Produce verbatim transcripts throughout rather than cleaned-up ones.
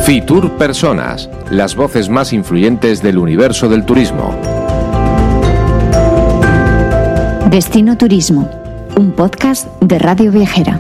Fitur Personas, las voces más influyentes del universo del turismo. Destino Turismo, un podcast de Radio Viajera.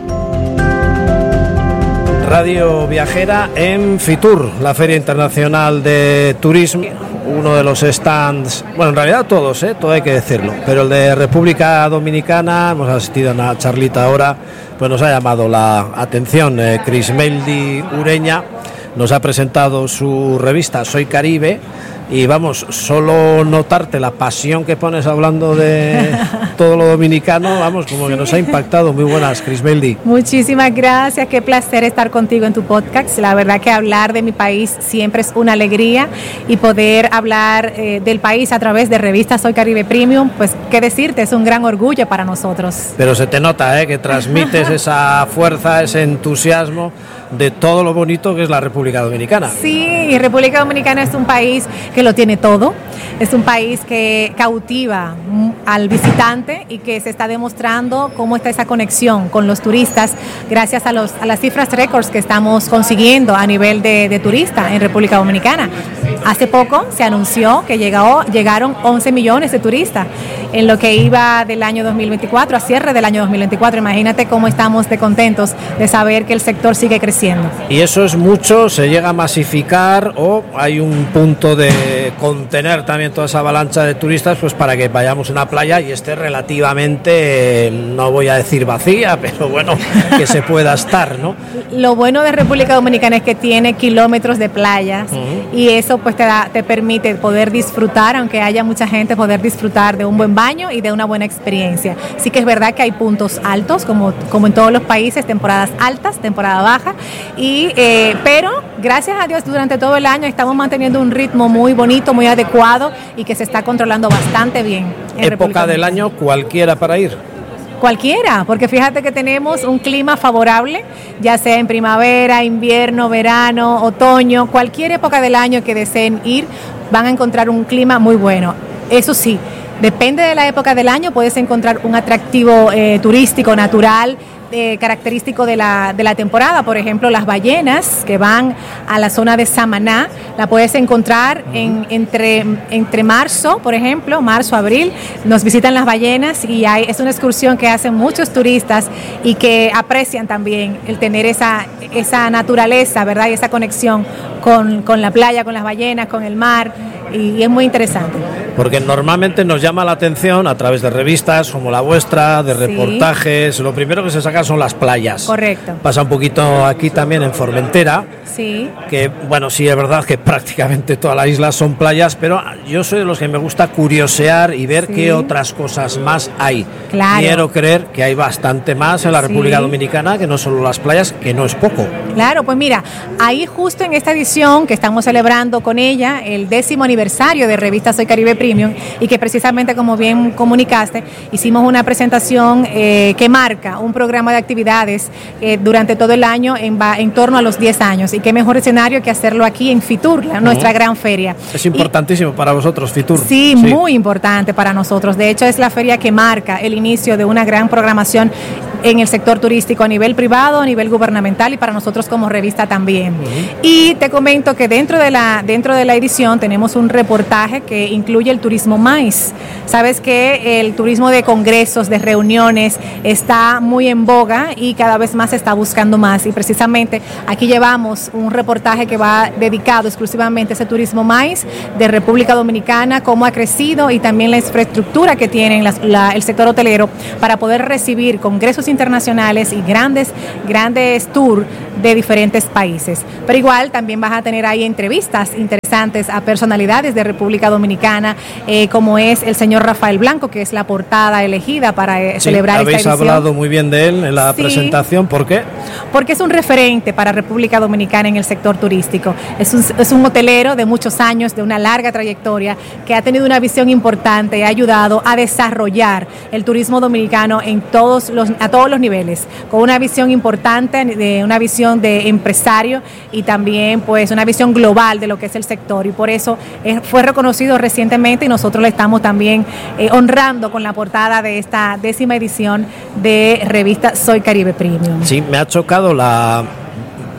Radio Viajera en Fitur, la Feria Internacional de Turismo, uno de los stands, bueno, en realidad todos, ¿eh? Todo hay que decirlo, pero el de República Dominicana, hemos asistido a una charlita ahora, pues nos ha llamado la atención. eh, Crismeldi Ureña nos ha presentado su revista Soy Caribe y vamos, solo notarte la pasión que pones hablando de todo lo dominicano, vamos, como que nos ha impactado. Muy buenas, Crismeldi. Muchísimas gracias, qué placer estar contigo en tu podcast. La verdad que hablar de mi país siempre es una alegría y poder hablar eh, del país a través de revista Soy Caribe Premium, pues qué decirte, es un gran orgullo para nosotros. Pero se te nota, ¿eh? Que transmites esa fuerza, ese entusiasmo de todo lo bonito que es la República Dominicana. Sí, y República Dominicana es un país que lo tiene todo, es un país que cautiva al visitante y que se está demostrando cómo está esa conexión con los turistas gracias a, los, a las cifras récords que estamos consiguiendo a nivel de, de turista en República Dominicana. Hace poco se anunció que llegó, llegaron once millones de turistas en lo que iba del año dos mil veinticuatro, a cierre del año dos mil veinticuatro. Imagínate cómo estamos de contentos de saber que el sector sigue creciendo. ¿Y eso es mucho? ¿Se llega a masificar o hay un punto de contener también toda esa avalancha de turistas, pues para que vayamos a una playa y esté relativamente, no voy a decir vacía, pero bueno, que se pueda estar, ¿no? Lo bueno de República Dominicana es que tiene kilómetros de playas uh-huh. y eso pues te, da, te permite poder disfrutar, aunque haya mucha gente, poder disfrutar de un buen baño y de una buena experiencia. Sí que es verdad que hay puntos altos, como, como en todos los países, temporadas altas, temporada baja, y, eh, pero gracias a Dios durante todo el año estamos manteniendo un ritmo muy bonito, muy adecuado y que se está controlando bastante bien. ¿Época del año cualquiera para ir? Cualquiera, porque fíjate que tenemos un clima favorable, ya sea en primavera, invierno, verano, otoño, cualquier época del año que deseen ir, van a encontrar un clima muy bueno. Eso sí, depende de la época del año, puedes encontrar un atractivo eh, turístico, natural, Eh, característico de la, de la temporada. Por ejemplo, las ballenas que van a la zona de Samaná, la puedes encontrar en, entre, entre marzo, por ejemplo, marzo, abril, nos visitan las ballenas y hay, es una excursión que hacen muchos turistas y que aprecian también el tener esa, esa naturaleza, ¿verdad? Y esa conexión con, con la playa, con las ballenas, con el mar, y, y es muy interesante. Porque normalmente nos llama la atención a través de revistas como la vuestra, de reportajes, sí. Lo primero que se saca son las playas. Correcto. Pasa un poquito aquí también en Formentera, sí. Que bueno, sí es verdad que prácticamente todas las islas son playas, pero yo soy de los que me gusta curiosear y ver sí. qué otras cosas más hay. Claro. Quiero creer que hay bastante más en la República sí. Dominicana, que no solo las playas, que no es poco. Claro, pues mira, ahí justo en esta edición que estamos celebrando con ella, el décimo aniversario de Revista Soy Caribe Premium, y que precisamente, como bien comunicaste, hicimos una presentación eh, que marca un programa de actividades eh, durante todo el año en, en torno a los diez años, y qué mejor escenario que hacerlo aquí en Fitur, la, uh-huh. nuestra gran feria. Es importantísimo y, para vosotros, Fitur. Sí, sí, muy importante para nosotros. De hecho, es la feria que marca el inicio de una gran programación en el sector turístico a nivel privado, a nivel gubernamental y para nosotros como revista también. Uh-huh. Y te comento que dentro de la dentro de la edición tenemos un reportaje que incluye el turismo MICE. Sabes que el turismo de congresos, de reuniones, está muy en boga y cada vez más se está buscando más. Y precisamente aquí llevamos un reportaje que va dedicado exclusivamente a ese turismo MICE de República Dominicana, cómo ha crecido y también la infraestructura que tiene la, la, el sector hotelero para poder recibir congresos internacionales y grandes, grandes tours de diferentes países. Pero igual también vas a tener ahí entrevistas interesantes a personalidades de República Dominicana, eh, como es el señor Rafael Blanco, que es la portada elegida para eh, sí, celebrar esta edición. Habéis hablado muy bien de él en la sí, presentación, ¿por qué? Porque es un referente para República Dominicana en el sector turístico. Es un, es un hotelero de muchos años, de una larga trayectoria, que ha tenido una visión importante y ha ayudado a desarrollar el turismo dominicano en todos los, a todos los niveles, con una visión importante, de una visión de empresario y también pues una visión global de lo que es el sector, y por eso eh, fue reconocido recientemente y nosotros le estamos también eh, honrando con la portada de esta décima edición de revista Soy Caribe Premium. Sí, me ha chocado la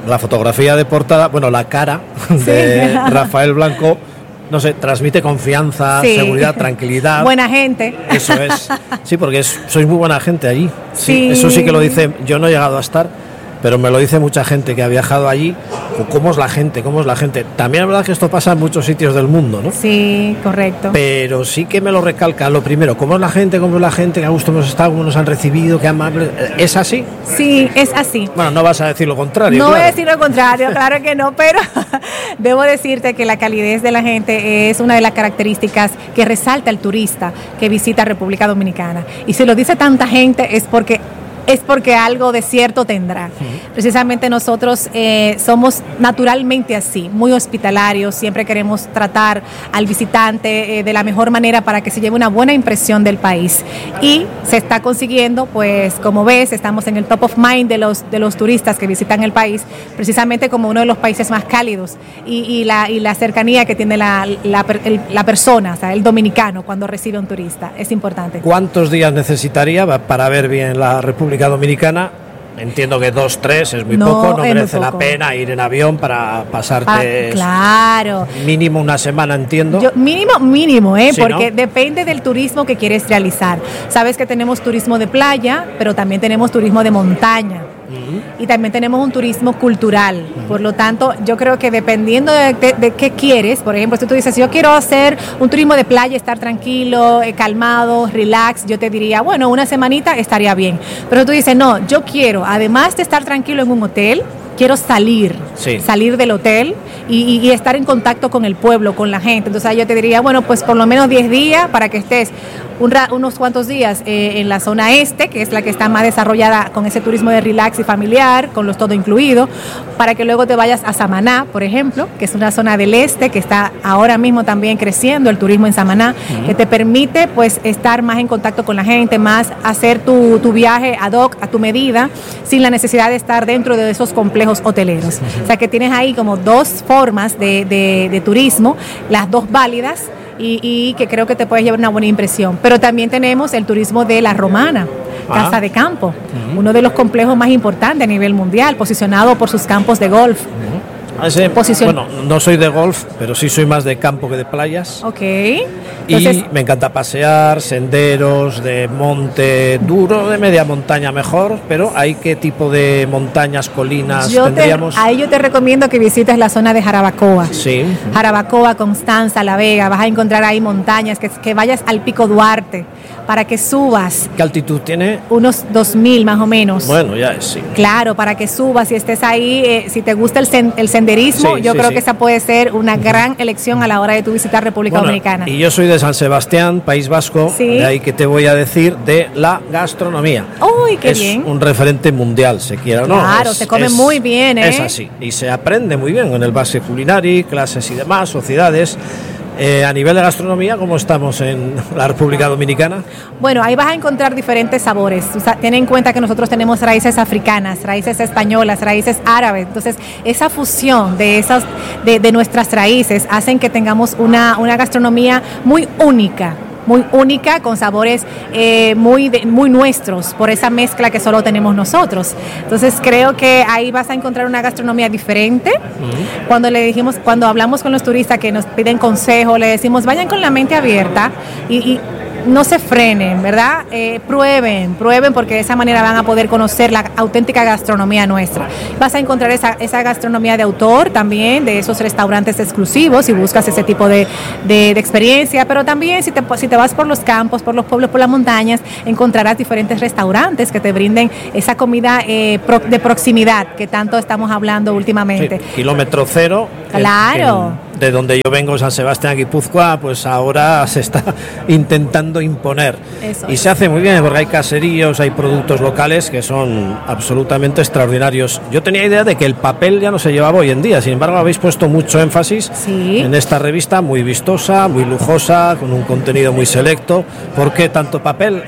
la fotografía de portada, bueno, la cara de sí. Rafael Blanco, no sé, transmite confianza, sí. seguridad, tranquilidad. Buena gente. Eso es. Sí, porque es, sois muy buena gente allí. Sí, sí. Eso sí que lo dice, yo no he llegado a estar, pero me lo dice mucha gente que ha viajado allí. ¿Cómo es la gente? ¿Cómo es la gente? También es verdad que esto pasa en muchos sitios del mundo, ¿no? Sí, correcto. Pero sí que me lo recalca. Lo primero, ¿cómo es la gente? ¿Cómo es la gente? ¿Qué a gusto hemos estado? ¿Cómo nos han recibido? ¿Qué amables? ¿Es así? Sí, es así. Bueno, no vas a decir lo contrario. No claro. voy a decir lo contrario, claro que no, pero debo decirte que la calidez de la gente es una de las características que resalta el turista que visita República Dominicana. Y si lo dice tanta gente es porque... es porque algo de cierto tendrá. Uh-huh. Precisamente nosotros eh, somos naturalmente así, muy hospitalarios, siempre queremos tratar al visitante eh, de la mejor manera para que se lleve una buena impresión del país. Y se está consiguiendo, pues como ves, estamos en el top of mind de los, de los turistas que visitan el país, precisamente como uno de los países más cálidos y, y, la, y la cercanía que tiene la, la, el, la persona, o sea, el dominicano cuando recibe un turista, es importante. ¿Cuántos días necesitaría para ver bien la República Dominicana? Entiendo que dos, tres es muy no, poco, no merece la pena ir en avión para pasarte ah, claro. mínimo una semana, entiendo. Yo, mínimo, mínimo, ¿eh? Sí, porque ¿no? depende del turismo que quieres realizar. Sabes que tenemos turismo de playa, pero también tenemos turismo de montaña. Uh-huh. Y también tenemos un turismo cultural. Uh-huh. Por lo tanto, yo creo que dependiendo de, de, de qué quieres, por ejemplo, si tú dices, yo quiero hacer un turismo de playa, estar tranquilo, eh, calmado, relax, yo te diría, bueno, una semanita estaría bien. Pero tú dices, no, yo quiero, además de estar tranquilo en un hotel, quiero salir, sí. salir del hotel y, y, y estar en contacto con el pueblo, con la gente. Entonces yo te diría, bueno, pues por lo menos diez días para que estés un ra- unos cuantos días eh, en la zona este, que es la que está más desarrollada con ese turismo de relax y familiar, con los todo incluido, para que luego te vayas a Samaná, por ejemplo, que es una zona del este que está ahora mismo también creciendo el turismo en Samaná, uh-huh. que te permite pues estar más en contacto con la gente, más hacer tu, tu viaje ad hoc, a tu medida, sin la necesidad de estar dentro de esos complejos hoteleros. Uh-huh. O sea que tienes ahí como dos formas de, de, de turismo, las dos válidas, Y, y que creo que te puedes llevar una buena impresión. Pero también tenemos el turismo de La Romana, Casa ah. de Campo, uh-huh. uno de los complejos más importantes a nivel mundial, posicionado por sus campos de golf. Uh-huh. Ese, Posicion... Bueno, no soy de golf, pero sí soy más de campo que de playas. Ok. Entonces... Y me encanta pasear, senderos de monte duro, de media montaña mejor, pero ¿hay qué tipo de montañas, colinas yo tendríamos? Te, ahí yo te recomiendo que visites la zona de Jarabacoa. Sí. Jarabacoa, Constanza, La Vega, vas a encontrar ahí montañas, que, que vayas al Pico Duarte, para que subas. ¿Qué altitud tiene? Unos dos mil más o menos. Bueno, ya es, sí. Claro, para que subas y estés ahí, eh, si te gusta el, sen, el senderismo, sí, yo sí, creo sí. que esa puede ser una gran elección a la hora de tu visitar República bueno, Dominicana. Y yo soy de San Sebastián, País Vasco, ¿sí? De ahí que te voy a decir de la gastronomía. ¡Uy, qué es bien! Es un referente mundial, se quiera o no. Claro, es, se come es, muy bien, ¿eh? Es así, y se aprende muy bien en el base culinario, clases y demás, sociedades. Eh, a nivel de gastronomía, ¿cómo estamos en la República Dominicana? Bueno, ahí vas a encontrar diferentes sabores. O sea, ten en cuenta que nosotros tenemos raíces africanas, raíces españolas, raíces árabes. Entonces, esa fusión de esas, de, de nuestras raíces hacen que tengamos una, una gastronomía muy única. muy única, con sabores eh, muy, de, muy nuestros, por esa mezcla que solo tenemos nosotros. Entonces creo que ahí vas a encontrar una gastronomía diferente. Uh-huh. Cuando le dijimos, cuando hablamos con los turistas que nos piden consejo, le decimos vayan con la mente abierta y, y no se frenen, ¿verdad? Eh, prueben, prueben porque de esa manera van a poder conocer la auténtica gastronomía nuestra. Vas a encontrar esa, esa gastronomía de autor también, de esos restaurantes exclusivos, si buscas ese tipo de, de, de experiencia, pero también si te, si te vas por los campos, por los pueblos, por las montañas, encontrarás diferentes restaurantes que te brinden esa comida eh, pro, de proximidad que tanto estamos hablando últimamente. Sí, kilómetro cero. Claro. En, en, de donde yo vengo, San Sebastián, Guipúzcoa, pues ahora se está intentando imponer. Eso y es. Se hace muy bien porque hay caseríos, hay productos locales que son absolutamente extraordinarios. Yo tenía idea de que el papel ya no se llevaba hoy en día, sin embargo habéis puesto mucho énfasis ¿sí? en esta revista, muy vistosa, muy lujosa, con un contenido muy selecto. ¿Por qué tanto papel?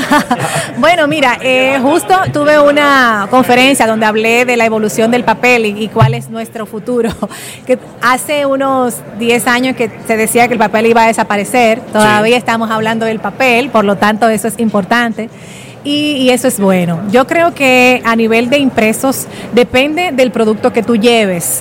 Bueno, mira, eh, justo tuve una conferencia donde hablé de la evolución del papel y, y cuál es nuestro futuro. Que hace unos diez años que se decía que el papel iba a desaparecer, todavía sí. estamos hablando del papel, por lo tanto eso es importante. y, y eso es bueno. Yo creo que a nivel de impresos depende del producto que tú lleves,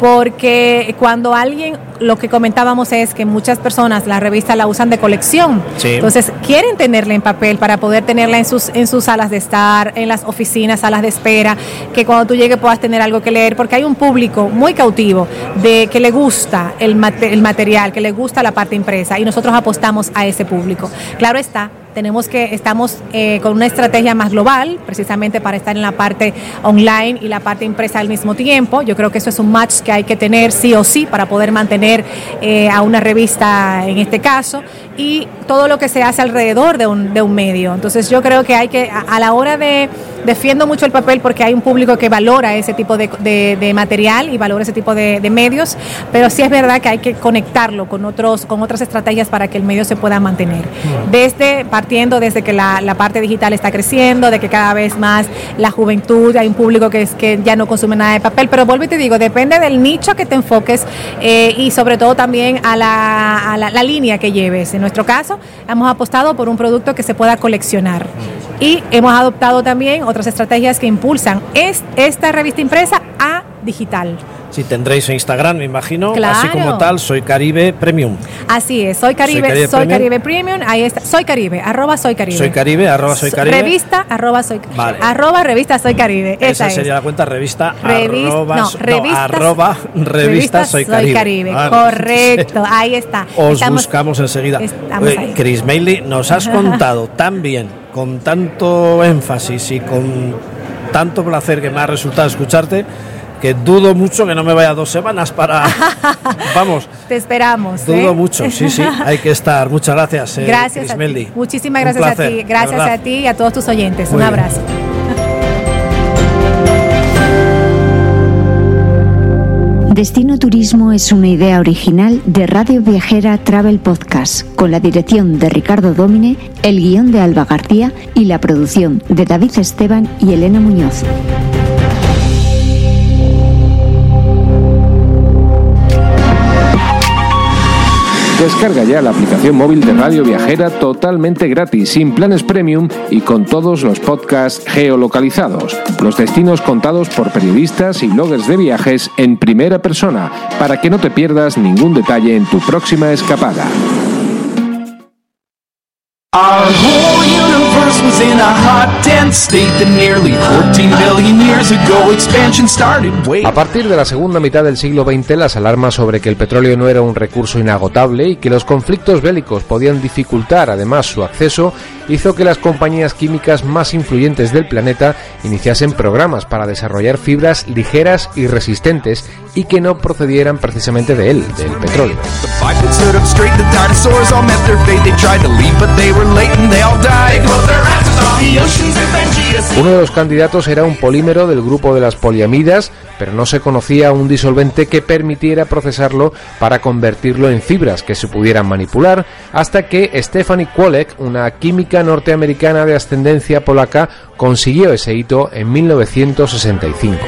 porque cuando alguien, lo que comentábamos es que muchas personas la revista la usan de colección, sí. Entonces quieren tenerla en papel para poder tenerla en sus en sus salas de estar, en las oficinas, salas de espera, que cuando tú llegues puedas tener algo que leer, porque hay un público muy cautivo de que le gusta el, mate, el material, que le gusta la parte impresa, y nosotros apostamos a ese público. Claro está, tenemos que, estamos eh, con una estrategia más global, precisamente para estar en la parte online y la parte impresa al mismo tiempo. Yo creo que eso es un match que hay que tener sí o sí para poder mantener eh, a una revista en este caso, y todo lo que se hace alrededor de un, de un medio. Entonces yo creo que hay que, a, a la hora de, defiendo mucho el papel porque hay un público que valora ese tipo de, de, de material y valora ese tipo de, de medios, pero sí es verdad que hay que conectarlo con otros, con otras estrategias para que el medio se pueda mantener. Desde, partiendo desde que la, la parte digital está creciendo, de que cada vez más la juventud, hay un público que, es, que ya no consume nada de papel, pero vuelvo y te digo, depende del nicho que te enfoques eh, y sobre todo también a, la, a la, la línea que lleves. En nuestro caso, hemos apostado por un producto que se pueda coleccionar y hemos adoptado también otras estrategias que impulsan es, esta revista impresa a digital. Sí, tendréis Instagram, me imagino, claro. Así como tal, Soy Caribe Premium. Así es, Soy Caribe, Soy Caribe, soy Caribe Premium, ahí está, Soy Caribe, arroba Soy Caribe. Soy Caribe, arroba Soy Caribe. Revista, arroba Soy Caribe. Vale. Arroba Revista Soy Caribe. Esa, esa sería es. la cuenta, revista, Revista, arroba, no, revista, no, arroba revista, revista Soy Caribe. Soy Caribe. Vale. Correcto, ahí está. Os estamos, buscamos enseguida. Oye, Chris Mailey, nos has contado tan bien, con tanto énfasis y con tanto placer que me ha resultado escucharte, que dudo mucho que no me vaya dos semanas para... Vamos. Te esperamos. Dudo ¿eh? mucho, sí, sí, hay que estar. Muchas gracias, eh, gracias Chris Mailey. Muchísimas gracias a ti. Gracias a ti y a todos tus oyentes. Muy Un abrazo. Bien. Destino Turismo es una idea original de Radio Viajera Travel Podcast, con la dirección de Ricardo Dómine, el guión de Alba García y la producción de David Esteban y Elena Muñoz. Descarga ya la aplicación móvil de Radio Viajera totalmente gratis, sin planes premium y con todos los podcasts geolocalizados. Los destinos contados por periodistas y bloggers de viajes en primera persona, para que no te pierdas ningún detalle en tu próxima escapada. Our whole universe was in a hot, dense state that nearly fourteen billion years ago expansion started. Wait. A partir de la segunda mitad del siglo veinte, las alarmas sobre que el petróleo no era un recurso inagotable y que los conflictos bélicos podían dificultar además su acceso, hizo que las compañías químicas más influyentes del planeta iniciasen programas para desarrollar fibras ligeras y resistentes y que no procedieran precisamente de él, del petróleo. Uno de los candidatos era un polímero del grupo de las poliamidas, pero no se conocía un disolvente que permitiera procesarlo para convertirlo en fibras que se pudieran manipular, hasta que Stephanie Kwolek, una química norteamericana de ascendencia polaca, consiguió ese hito en mil novecientos sesenta y cinco.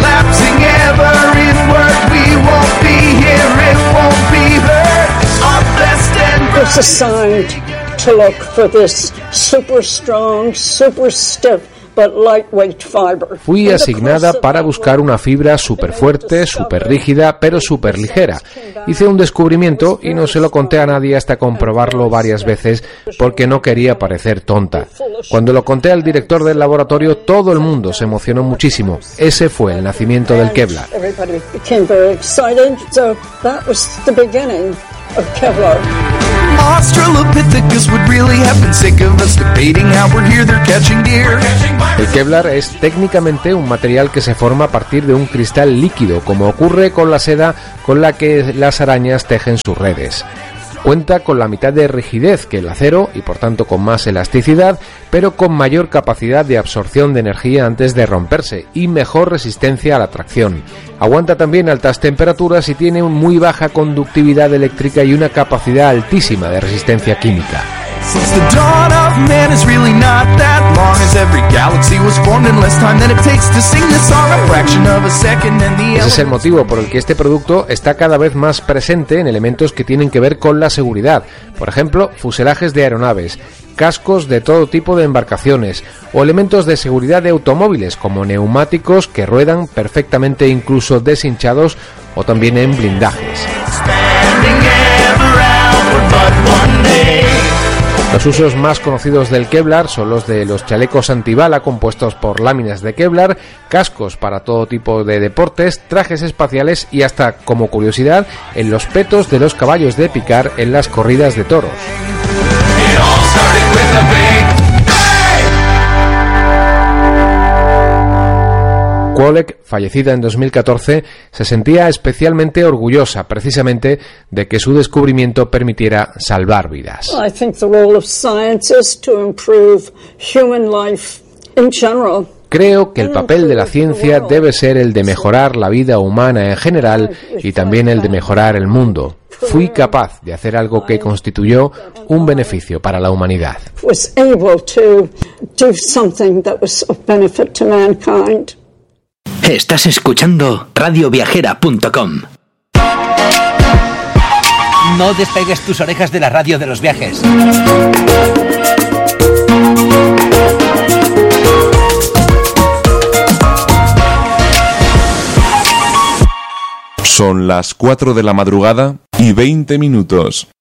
Was assigned to look for this super strong, super stiff but lightweight fiber. Fui asignada para buscar una fibra súper fuerte, súper rígida, pero súper ligera. Hice un descubrimiento y no se lo conté a nadie hasta comprobarlo varias veces porque no quería parecer tonta. Cuando lo conté al director del laboratorio, todo el mundo se emocionó muchísimo. Ese fue el nacimiento del Kevlar. El Kevlar es técnicamente un material que se forma a partir de un cristal líquido, como ocurre con la seda con la que las arañas tejen sus redes. Cuenta con la mitad de rigidez que el acero y por tanto con más elasticidad, pero con mayor capacidad de absorción de energía antes de romperse y mejor resistencia a la tracción. Aguanta también altas temperaturas y tiene una muy baja conductividad eléctrica y una capacidad altísima de resistencia química. Since the dawn of man is really not that long, as every galaxy was formed in less time than it takes to sing this song, a fraction of a second and the Ese es el motivo por el que este producto está cada vez más presente en elementos que tienen que ver con la seguridad. Por ejemplo, fuselajes de aeronaves, cascos de todo tipo de embarcaciones o elementos de seguridad de automóviles como neumáticos que ruedan perfectamente incluso deshinchados o también en blindajes. Los usos más conocidos del Kevlar son los de los chalecos antibala compuestos por láminas de Kevlar, cascos para todo tipo de deportes, trajes espaciales y hasta, como curiosidad, en los petos de los caballos de picar en las corridas de toros. Quolek, fallecida en dos mil catorce, se sentía especialmente orgullosa precisamente de que su descubrimiento permitiera salvar vidas. I think the role of science is to improve human life in general. Creo que el papel de la ciencia debe ser el de mejorar la vida humana en general y también el de mejorar el mundo. Fui capaz de hacer algo que constituyó un beneficio para la humanidad. Was able to do something that was of benefit to mankind. Estás escuchando radio viajera punto com. No despegues tus orejas de la radio de los viajes. Son las cuatro de la madrugada y veinte minutos.